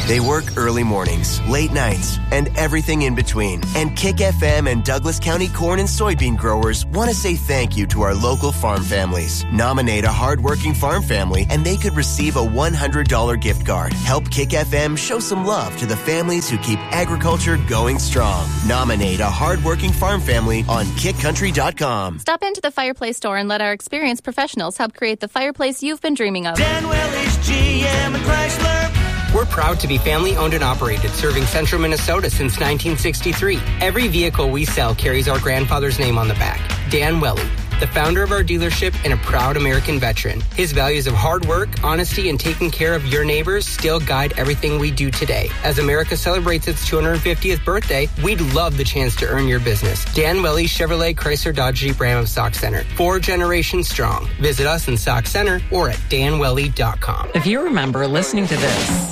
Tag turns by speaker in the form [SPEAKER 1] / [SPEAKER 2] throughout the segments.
[SPEAKER 1] They work early mornings, late nights, and everything in between. And Kick FM and Douglas County corn and soybean growers want to say thank you to our local farm families. Nominate a hardworking farm family and they could receive a $100 gift card. Help Kick FM show some love to the families who keep agriculture going strong. Nominate a hardworking farm family on kickcountry.com.
[SPEAKER 2] Stop into the Fireplace store and let our experienced professionals help create the fireplace you've been dreaming of.
[SPEAKER 3] Dan Willie's GM and Chrysler.
[SPEAKER 4] We're proud to be family-owned and operated, serving central Minnesota since 1963. Every vehicle we sell carries our grandfather's name on the back, Dan Welly, the founder of our dealership and a proud American veteran. His values of hard work, honesty, and taking care of your neighbors still guide everything we do today. As America celebrates its 250th birthday, we'd love the chance to earn your business. Dan Welly Chevrolet Chrysler Dodge Jeep Ram of Sauk Center. 4 generations strong. Visit us in Sauk Center or at danwelly.com.
[SPEAKER 5] If you remember listening to this,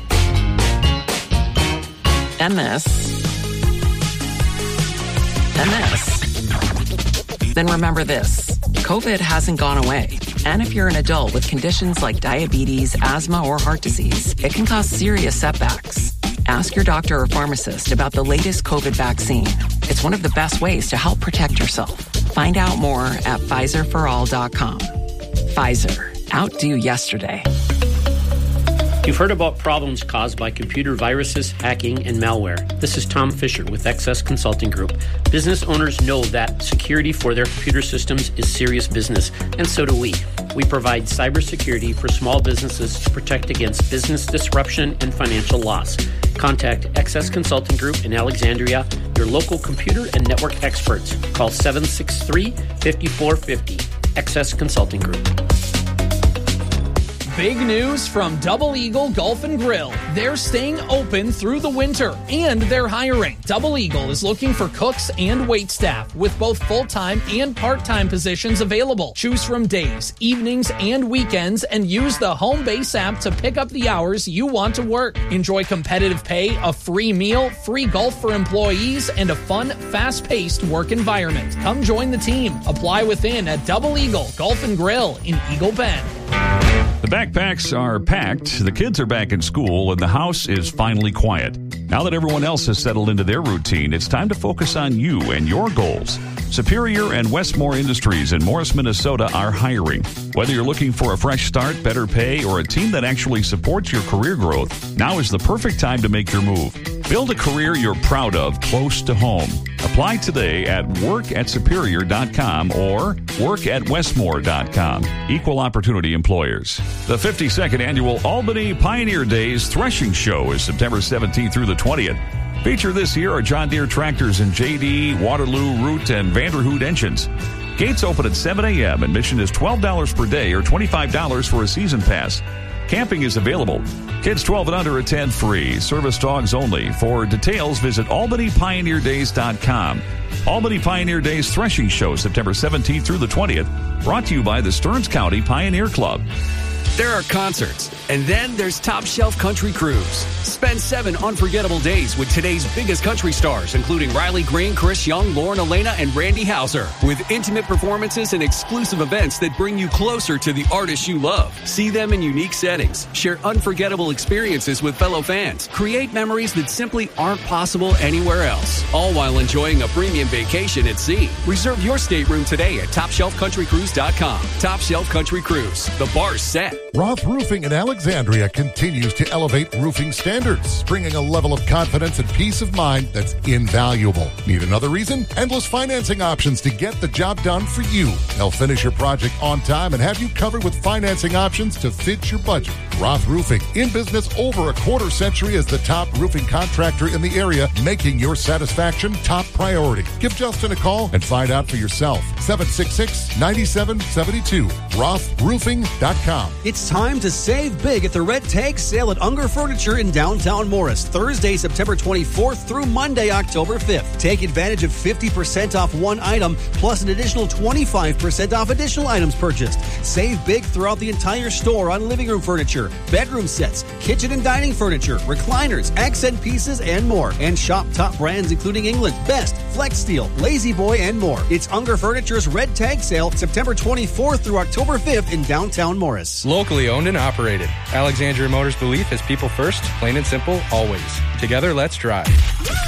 [SPEAKER 5] and this, then remember this. COVID hasn't gone away. And if you're an adult with conditions like diabetes, asthma, or heart disease, it can cause serious setbacks. Ask your doctor or pharmacist about the latest COVID vaccine. It's one of the best ways to help protect yourself. Find out more at PfizerForAll.com. Pfizer. Outdo yesterday.
[SPEAKER 6] You've heard about problems caused by computer viruses, hacking, and malware. This is Tom Fisher with Excess Consulting Group. Business owners know that security for their computer systems is serious business, and so do we. We provide cybersecurity for small businesses to protect against business disruption and financial loss. Contact Excess Consulting Group in Alexandria, your local computer and network experts. Call 763-5450. Excess Consulting Group.
[SPEAKER 7] Big news from Double Eagle Golf and Grill. They're staying open through the winter, and they're hiring. Double Eagle is looking for cooks and waitstaff with both full-time and part-time positions available. Choose from days, evenings, and weekends, and use the Home Base app to pick up the hours you want to work. Enjoy competitive pay, a free meal, free golf for employees, and a fun, fast-paced work environment. Come join the team. Apply within at Double Eagle Golf and Grill in Eagle Bend.
[SPEAKER 8] The backpacks are packed, the kids are back in school, and the house is finally quiet. Now that everyone else has settled into their routine, it's time to focus on you and your goals. Superior and Westmore Industries in Morris, Minnesota are hiring. Whether you're looking for a fresh start, better pay, or a team that actually supports your career growth, now is the perfect time to make your move. Build a career you're proud of close to home. Apply today at workatsuperior.com or workatwestmore.com. Equal opportunity employers. The 52nd annual Albany Pioneer Days Threshing Show is September 17th through the 20th. Featured this year are John Deere tractors and JD, Waterloo, Root, and Vanderhood engines. Gates open at 7 a.m. Admission is $12 per day or $25 for a season pass. Camping is available. Kids 12 and under attend free. Service dogs only. For details, visit AlbanyPioneerDays.com. Albany Pioneer Days Threshing Show, September 17th through the 20th. Brought to you by the Stearns County Pioneer Club.
[SPEAKER 9] There are concerts, and then there's Top Shelf Country Cruise. Spend 7 unforgettable days with today's biggest country stars, including Riley Green, Chris Young, Lauren Elena, and Randy Houser, with intimate performances and exclusive events that bring you closer to the artists you love. See them in unique settings, share unforgettable experiences with fellow fans, create memories that simply aren't possible anywhere else, all while enjoying a premium vacation at sea. Reserve your stateroom today at TopShelfCountryCruise.com. Top Shelf Country Cruise. The bar's set.
[SPEAKER 10] Roth Roofing in Alexandria continues to elevate roofing standards, bringing a level of confidence and peace of mind that's invaluable. Need another reason? Endless financing options to get the job done for you. They'll finish your project on time and have you covered with financing options to fit your budget. Roth Roofing, in business over a quarter century as the top roofing contractor in the area, making your satisfaction top priority. Give Justin a call and find out for yourself. 766-9772. RothRoofing.com.
[SPEAKER 11] It's time to save big at the Red Tag Sale at Unger Furniture in downtown Morris, Thursday, September 24th through Monday, October 5th. Take advantage of 50% off one item, plus an additional 25% off additional items purchased. Save big throughout the entire store on living room furniture, furniture, bedroom sets, kitchen and dining furniture, recliners, accent pieces, and more. And shop top brands including England's Best, Flex Steel, Lazy Boy, and more. It's Unger Furniture's Red Tag Sale, September 24th through October 5th in downtown Morris.
[SPEAKER 12] Locally owned and operated. Alexandria Motors' belief is people first, plain and simple, always. Together, let's drive.